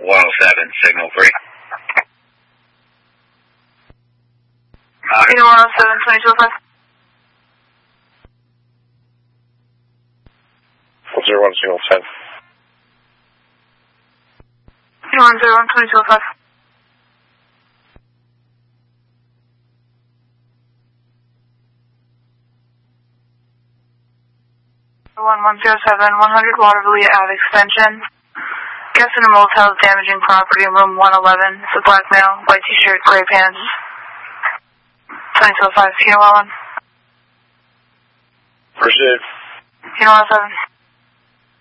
107, signal 3. Unit 107, 2205. 01, signal 10. Unit 101, 2205. 1107, 100 Waterloo Ave extension. Guest in a motel is damaging property in room 111. It's a black male, white t-shirt, gray pants. 2205, Unit 101. Proceed. Unit 107.